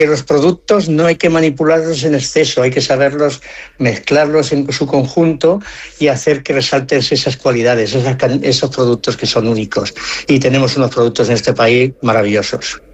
que los productos no hay que manipularlos en exceso, hay que saberlos mezclarlos en su conjunto y hacer que resalten esas cualidades, esos productos que son únicos. Y tenemos unos productos en este país maravillosos.